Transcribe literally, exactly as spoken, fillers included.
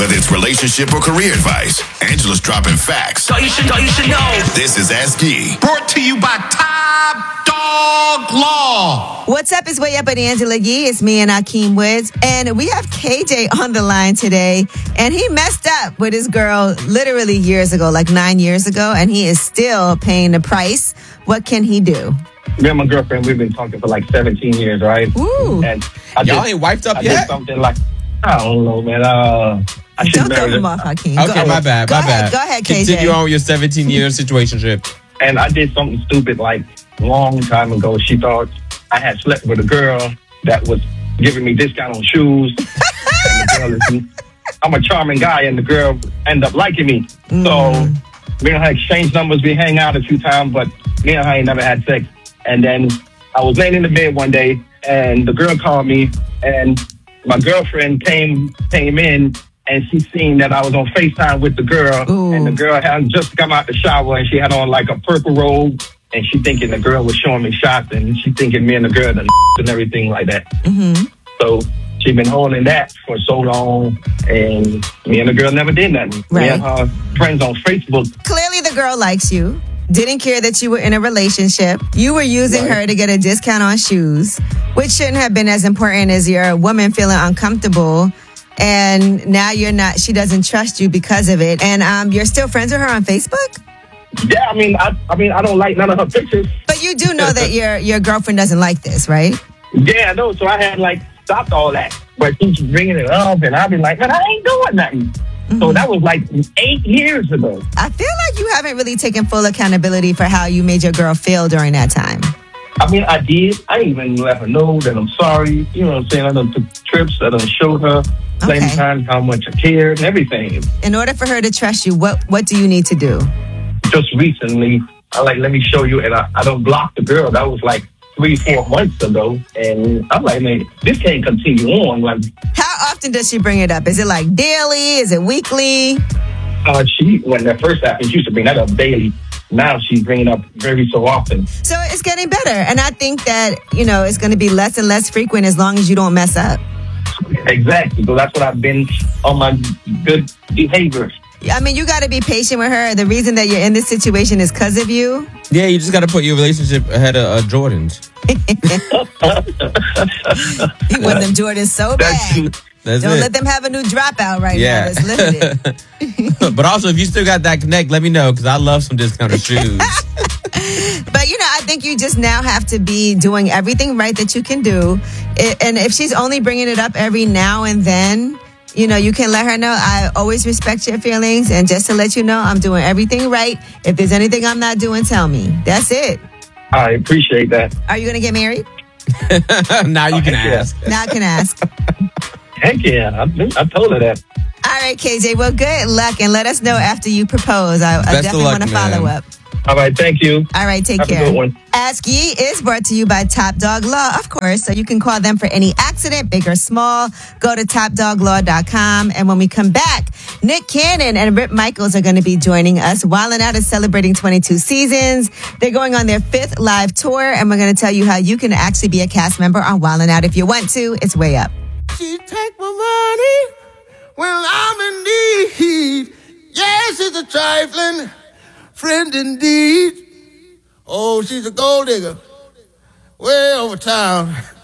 Whether it's relationship or career advice, Angela's dropping facts. So you should know, you should know. This is Ask Yee. Brought to you by Top Dog Law. What's up? It's Way Up with Angela Yee. It's me and Akeem Woods. And we have K J on the line today. And he messed up with his girl literally years ago, like nine years ago. And he is still paying the price. What can he do? Me and my girlfriend, we've been talking for like seventeen years, right? Ooh. And I Y'all did, ain't wiped up I yet? did something like, I don't know, man. Uh, I should Don't throw marry him her. off, Hakeem. Okay, Go- my bad, go my ahead, bad. Go ahead, K J. Continue on with your seventeen-year situationship. And I did something stupid like a long time ago. She thought I had slept with a girl that was giving me discount on shoes. And the girl is, I'm a charming guy, and the girl ended up liking me. Mm. So me and her exchanged numbers. We hang out a few times, but me and her ain't never had sex. And then I was laying in the bed one day, and the girl called me, and my girlfriend came came in, and she seen that I was on FaceTime with the girl. Ooh. And the girl had just come out the shower, and she had on like a purple robe, and she thinking the girl was showing me shots, and she thinking me and the girl done and everything like that. Mm-hmm. So she been holding that for so long, and me and the girl never did nothing. Right. Me and her friends on Facebook. Clearly the girl likes you. Didn't care that you were in a relationship. You were using Right. her to get a discount on shoes, which shouldn't have been as important as your woman feeling uncomfortable. And now you're not, she doesn't trust you because of it. And um, you're still friends with her on Facebook? Yeah, I mean, I, I mean, I don't like none of her pictures. But you do know that your your girlfriend doesn't like this, right? Yeah, I know. So I had like stopped all that, but she's bringing it up, and I've been like, man, I ain't doing nothing. Mm-hmm. So that was like eight years ago. I feel like you haven't really taken full accountability for how you made your girl feel during that time. I mean, I did. I even let her know that I'm sorry. You know what I'm saying? I done took trips. I done showed her plenty Okay. times how much I cared and everything. In order for her to trust you, what what do you need to do? Just recently, I like, let me show you, and I, I don't block the girl. That was like three, four months ago. And I'm like, man, this can't continue on. Like, How often does she bring it up? Is it like daily? Is it weekly? uh, she, when that first happened, she used to bring that up daily. Now she's bringing it up very so often. So it's getting better. And I think that, you know, it's going to be less and less frequent as long as you don't mess up. Exactly. So that's what I've been on my good behavior. I mean, you got to be patient with her. The reason that you're in this situation is because of you. Yeah, you just got to put your relationship ahead of uh, Jordan's. You want them Jordans so That's bad. That's Don't it. let them have a new dropout right Yeah. now. That's limited. But also, if you still got that connect, let me know, because I love some discounted shoes. But, you know, I think you just now have to be doing everything right that you can do. I- And if she's only bringing it up every now and then, you know, you can let her know, I always respect your feelings. And just to let you know, I'm doing everything right. If there's anything I'm not doing, tell me. That's it. I appreciate that. Are you going to get married? Now you can heck yeah. ask. Now I can ask. Heck yeah. I, I told her that. All right, K J. Well, good luck. And let us know after you propose. I, I Best of definitely luck, want to man. follow up. All right. Thank you. All right, take Have a care. good one. Ask Yee is brought to you by Top Dog Law, of course. So you can call them for any accident, big or small. Go to top dog law dot com. And when we come back, Nick Cannon and Rip Michaels are going to be joining us. Wildin' Out is celebrating twenty-two seasons. They're going on their fifth live tour, and we're going to tell you how you can actually be a cast member on Wildin' Out if you want to. It's Way Up. She take my money when I'm in need. Yes, it's a trifling friend indeed. Oh, she's a gold digger way over town.